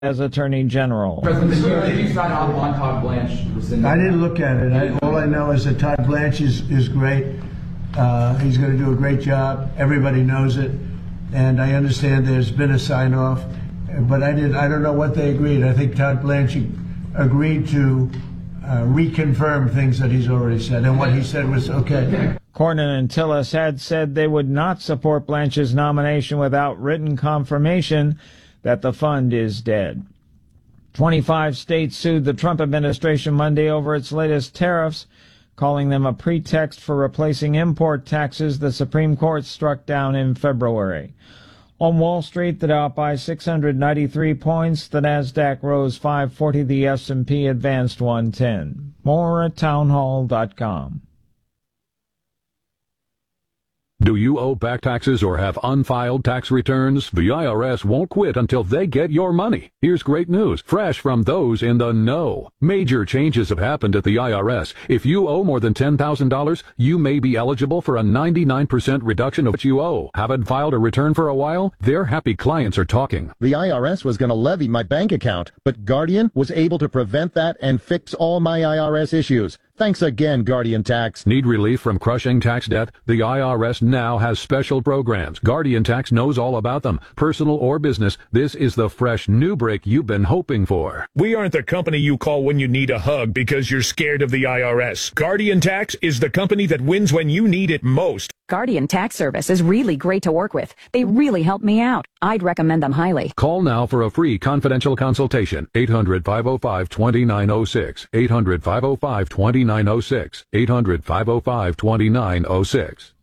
as Attorney General. President, did you sign off on Todd Blanche rescinding? I didn't look at it. All I know is that Todd Blanche is great. He's going to do a great job. Everybody knows it. And I understand there's been a sign-off. But I don't know what they agreed. I think Todd Blanche agreed to reconfirm things that he's already said. And what he said was okay. Cornyn and Tillis had said they would not support Blanche's nomination without written confirmation that the fund is dead. 25 states sued the Trump administration Monday over its latest tariffs, calling them a pretext for replacing import taxes the Supreme Court struck down in February. On Wall Street, the Dow up by 693 points, the Nasdaq rose 540, the S&P advanced 110. More at townhall.com. Do you owe back taxes or have unfiled tax returns? The IRS won't quit until they get your money. Here's great news, fresh from those in the know. Major changes have happened at the IRS. If you owe more than $10,000, you may be eligible for a 99% reduction of what you owe. Haven't filed a return for a while? Their happy clients are talking. The IRS was going to levy my bank account, but Guardian was able to prevent that and fix all my IRS issues. Thanks again, Guardian Tax. Need relief from crushing tax debt? The IRS now has special programs. Guardian Tax knows all about them. Personal or business, this is the fresh new break you've been hoping for. We aren't the company you call when you need a hug because you're scared of the IRS. Guardian Tax is the company that wins when you need it most. Guardian Tax Service is really great to work with. They really helped me out. I'd recommend them highly. Call now for a free confidential consultation. 800-505-2906. 800-505-2906. 800-505-2906.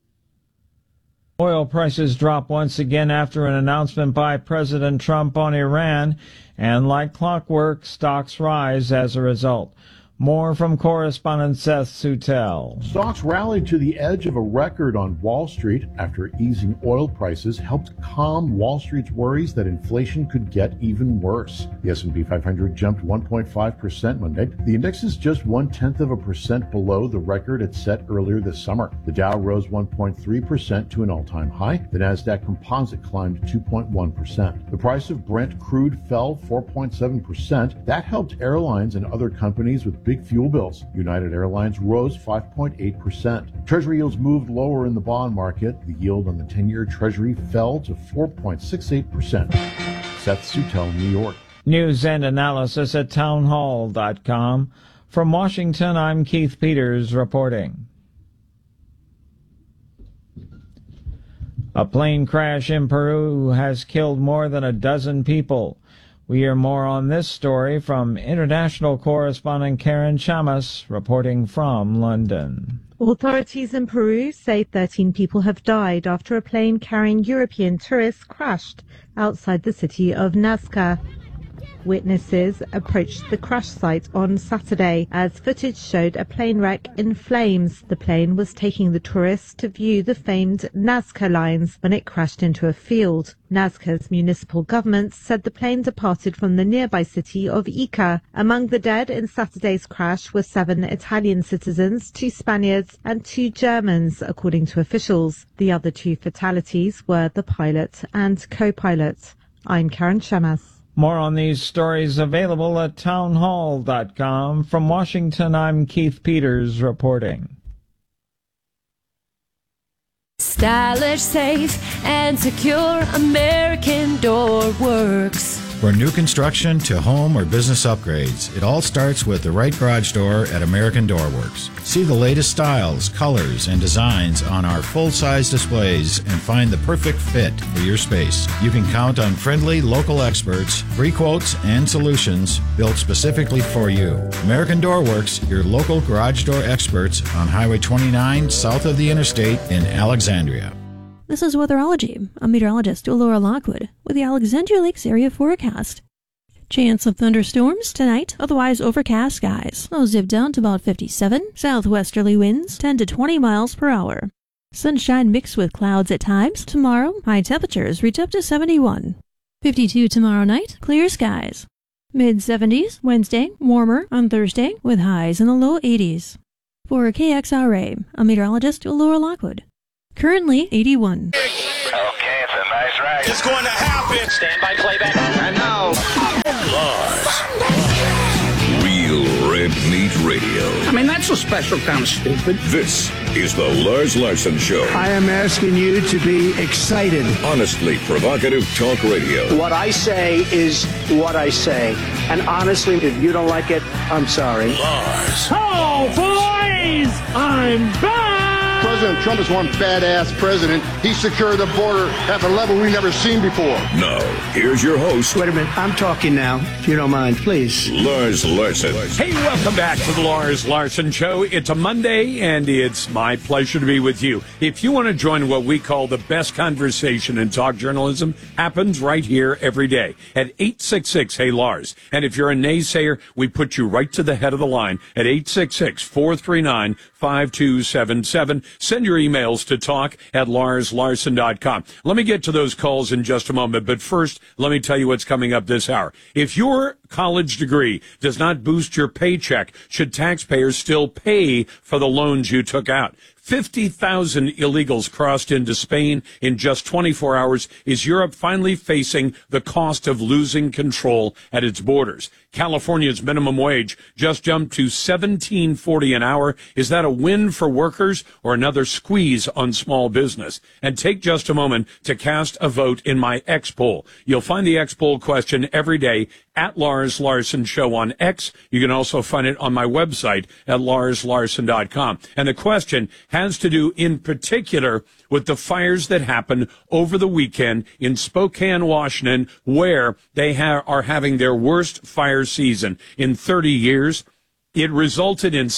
Oil prices drop once again after an announcement by President Trump on Iran, and like clockwork, stocks rise as a result. More from correspondent Seth Sutel. Stocks rallied to the edge of a record on Wall Street after easing oil prices helped calm Wall Street's worries that inflation could get even worse. The S&P 500 jumped 1.5% Monday. The index is just 0.1% below the record it set earlier this summer. The Dow rose 1.3% to an all-time high. The Nasdaq Composite climbed 2.1%. The price of Brent crude fell 4.7%. That helped airlines and other companies with big fuel bills. United Airlines rose 5.8%. Treasury yields moved lower in the bond market. The yield on the 10-year Treasury fell to 4.68%. Seth Sutel, New York. News and analysis at townhall.com. From Washington, I'm Keith Peters reporting. A plane crash in Peru has killed more than a dozen people. We hear more on this story from international correspondent Karen Chamas, reporting from London. Authorities in Peru say 13 people have died after a plane carrying European tourists crashed outside the city of Nazca. Witnesses approached the crash site on Saturday as footage showed a plane wreck in flames. The plane was taking the tourists to view the famed Nazca lines when it crashed into a field. Nazca's municipal government said the plane departed from the nearby city of Ica. Among the dead in Saturday's crash were 7 Italian citizens, 2 Spaniards and 2 Germans, according to officials. The other 2 fatalities were the pilot and co-pilot. I'm Karen Chamas. More on these stories available at townhall.com. From Washington, I'm Keith Peters reporting. Stylish, safe, and secure American Door Works. For new construction to home or business upgrades, it all starts with the right garage door at American Door Works. See the latest styles, colors, and designs on our full-size displays and find the perfect fit for your space. You can count on friendly local experts, free quotes, and solutions built specifically for you. American Door Works, your local garage door experts on Highway 29 south of the interstate in Alexandria. This is Weatherology. I'm meteorologist Laura Lockwood with the Alexandria Lakes area forecast. Chance of thunderstorms tonight, otherwise overcast skies. Lows dip down to about 57. Southwesterly winds 10 to 20 miles per hour. Sunshine mixed with clouds at times. Tomorrow, high temperatures reach up to 71. 52 tomorrow night, clear skies. Mid-70s Wednesday, warmer on Thursday with highs in the low 80s. For KXRA, I'm meteorologist Laura Lockwood. Currently 81. Okay, it's a nice ride. It's going to happen. Stand by playback. And now. radio. I mean, that's a special kind of stupid. This is the Lars Larson Show. I am asking you to be excited. Honestly provocative talk radio. What I say is what I say. And honestly, if you don't like it, I'm sorry. Lars. Oh, boys! I'm back! President Trump is one badass president. He secured the border at a level we've never seen before. Now, here's your host. Wait a minute. I'm talking now, if you don't mind, please. Lars Larson. Hey, welcome back to the Lars Larson Show. It's a Monday, and it's my pleasure to be with you. If you want to join what we call the best conversation in talk journalism, happens right here every day at 866 Hey Lars. And if you're a naysayer, we put you right to the head of the line at 866-439-5277. Send your emails to talk@larslarson.com. Let me get to those calls in just a moment, but first, let me tell you what's coming up this hour. If your college degree does not boost your paycheck, should taxpayers still pay for the loans you took out? 50,000 illegals crossed into Spain in just 24 hours. Is Europe finally facing the cost of losing control at its borders? California's minimum wage just jumped to $17.40 an hour. Is that a win for workers or another squeeze on small business? And take just a moment to cast a vote in my X poll. You'll find the X poll question every day at Lars Larson Show on X. You can also find it on my website at larslarson.com. And the question has to do in particular with the fires that happened over the weekend in Spokane, Washington, where they are having their worst fire season in 30 years. It resulted in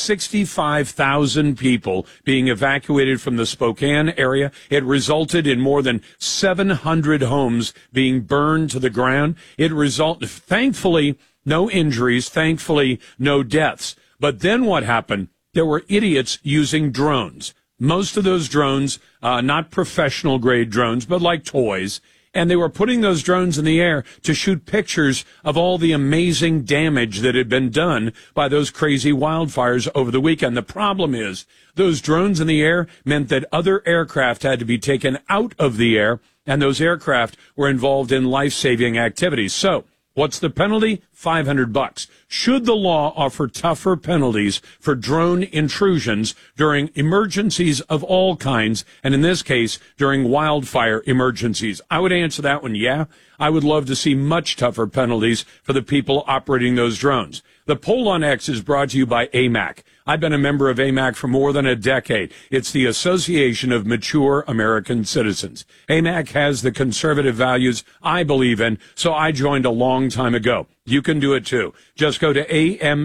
65,000 people being evacuated from the Spokane area. It resulted in more than 700 homes being burned to the ground. Thankfully, no injuries. Thankfully, no deaths. But then what happened? There were idiots using drones. Most of those drones, not professional grade drones, but like toys. And they were putting those drones in the air to shoot pictures of all the amazing damage that had been done by those crazy wildfires over the weekend. The problem is those drones in the air meant that other aircraft had to be taken out of the air, and those aircraft were involved in life-saving activities. So what's the penalty? $500. Should the law offer tougher penalties for drone intrusions during emergencies of all kinds, and in this case, during wildfire emergencies? I would answer that one, yeah. I would love to see much tougher penalties for the people operating those drones. The poll on X is brought to you by AMAC. I've been a member of AMAC for more than a decade. It's the Association of Mature American Citizens. AMAC has the conservative values I believe in, so I joined a long time ago. You can do it too. Just go to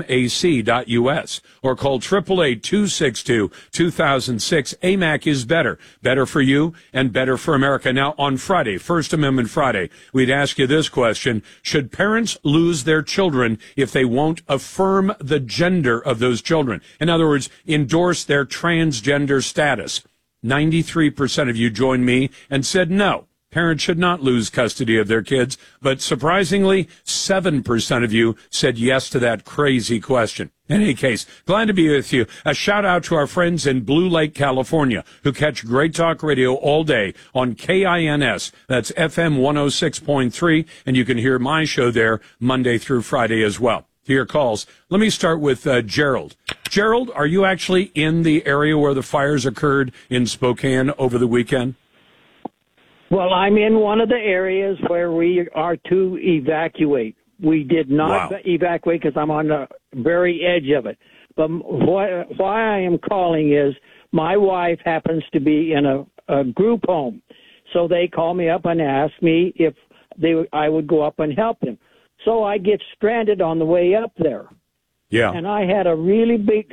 amac.us or call 888-262-2006. AMAC is better. Better for you and better for America. Now, on Friday, First Amendment Friday, we'd ask you this question. Should parents lose their children if they won't affirm the gender of those children? In other words, endorse their transgender status. 93% of you joined me and said no. Parents should not lose custody of their kids, but surprisingly, 7% of you said yes to that crazy question. In any case, glad to be with you. A shout out to our friends in Blue Lake, California, who catch Great Talk Radio all day on KINS. That's FM 106.3, and you can hear my show there Monday through Friday as well. To your calls. Let me start with Gerald. Gerald, are you actually in the area where the fires occurred in Spokane over the weekend? Well, I'm in one of the areas where we are to evacuate. We did not evacuate because I'm on the very edge of it. But why I am calling is my wife happens to be in a group home. So they call me up and ask me if I would go up and help them. So I get stranded on the way up there. Yeah. And I had a really big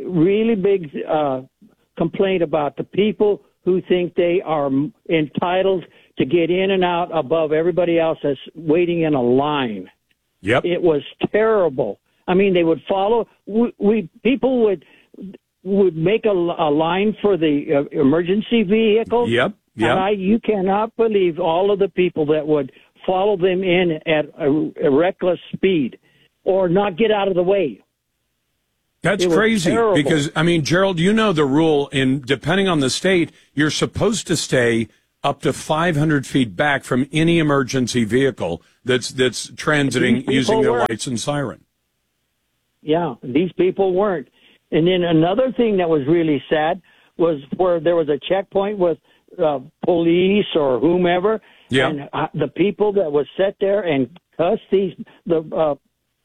complaint about the people who think they are entitled to get in and out above everybody else that's waiting in a line. Yep. It was terrible. I mean, they would follow. People would make a line for the emergency vehicles. Yep. And you cannot believe all of the people that would follow them in at a reckless speed or not get out of the way. That's crazy because, I mean, Gerald, you know the rule depending on the state, you're supposed to stay up to 500 feet back from any emergency vehicle that's transiting using their lights and siren. Yeah, these people weren't. And then another thing that was really sad was where there was a checkpoint with police or whomever, and the people that would sit there and cuss the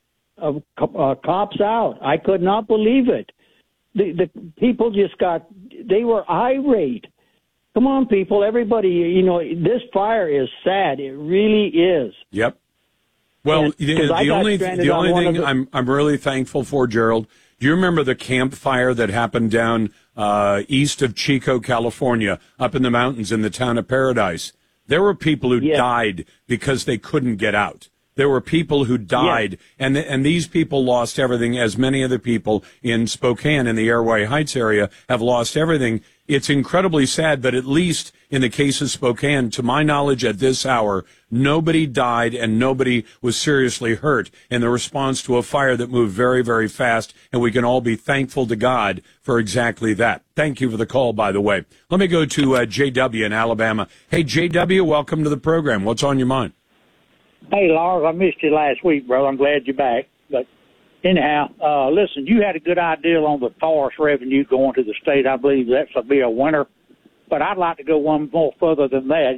cops out. I could not believe it. The people just they were irate. Come on, people, everybody, this fire is sad. It really is. Yep. Well, the only thing I'm really thankful for, Gerald, do you remember the campfire that happened down east of Chico, California, up in the mountains in the town of Paradise? There were people who died because they couldn't get out. There were people who died, and these people lost everything, as many of the people in Spokane in the Airway Heights area have lost everything. It's incredibly sad, but at least in the case of Spokane, to my knowledge at this hour, nobody died and nobody was seriously hurt in the response to a fire that moved very, very fast, and we can all be thankful to God for exactly that. Thank you for the call, by the way. Let me go to J.W. in Alabama. Hey, J.W., welcome to the program. What's on your mind? Hey, Lars, I missed you last week, brother. I'm glad you're back. But anyhow, listen, you had a good idea on the forest revenue going to the state. I believe that's to be a winner. But I'd like to go one more further than that.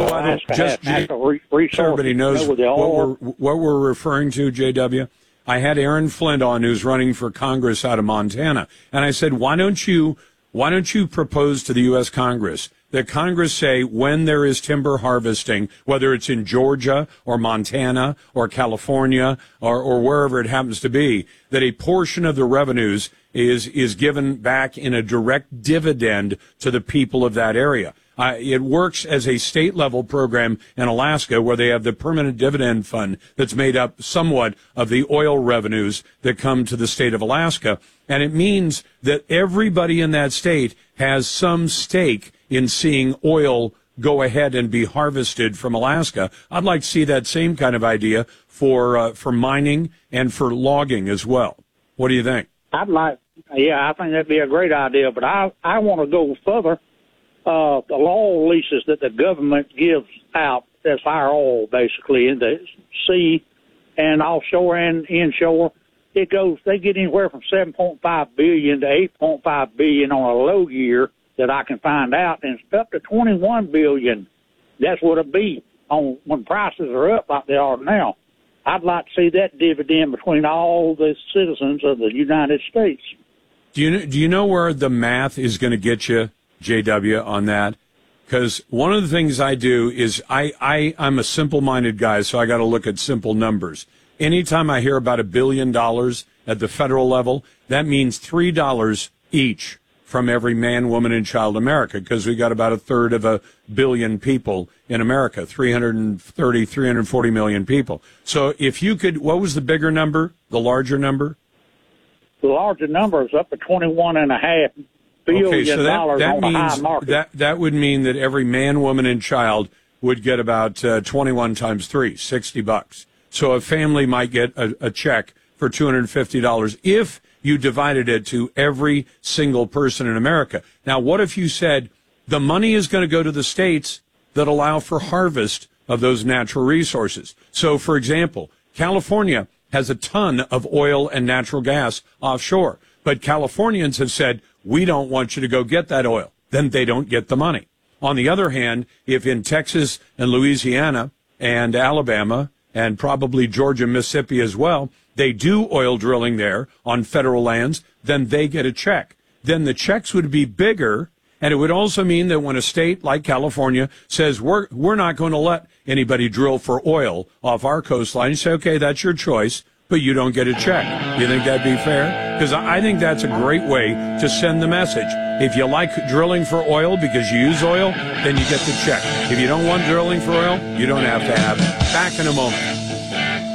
Natural resources. Everybody knows what we're referring to, JW. I had Aaron Flint on, who's running for Congress out of Montana, and I said, why don't you propose to the U.S. Congress that Congress say when there is timber harvesting, whether it's in Georgia or Montana or California or wherever it happens to be, that a portion of the revenues is given back in a direct dividend to the people of that area. It works as a state-level program in Alaska where they have the permanent dividend fund that's made up somewhat of the oil revenues that come to the state of Alaska. And it means that everybody in that state has some stake in seeing oil go ahead and be harvested from Alaska. I'd like to see that same kind of idea for mining and for logging as well. What do you think? I think that'd be a great idea, but I want to go further. The law leases that the government gives out, that's our oil basically, in the sea and offshore and inshore, they get anywhere from 7.5 billion to 8.5 billion on a low year that I can find out, and it's up to 21 billion. That's what it'd be when prices are up like they are now. I'd like to see that dividend between all the citizens of the United States. Do you know where the math is going to get you, JW, on that? Because one of the things I do is I'm a simple-minded guy, so I got to look at simple numbers. Anytime I hear about $1 billion at the federal level, that means $3 each from every man, woman, and child in America, because we got about 1/3 of 1 billion people in America, 340 million people. So if you could, what was the bigger number, the larger number? The larger number is up to $21.5 billion. Okay, so that on the means high market. that would mean that every man, woman, and child would get about 21 times 3, $60. So a family might get a check for $250 if you divided it to every single person in America. Now, what if you said the money is going to go to the states that allow for harvest of those natural resources? So, for example, California has a ton of oil and natural gas offshore, but Californians have said, we don't want you to go get that oil. Then they don't get the money. On the other hand, if in Texas and Louisiana and Alabama and probably Georgia, Mississippi as well, they do oil drilling there on federal lands, then they get a check. Then the checks would be bigger, and it would also mean that when a state like California says, we're not going to let anybody drill for oil off our coastline, you say, okay, that's your choice, but you don't get a check. Do you think that'd be fair? Because I think that's a great way to send the message. If you like drilling for oil because you use oil, then you get the check. If you don't want drilling for oil, you don't have to have it. Back in a moment.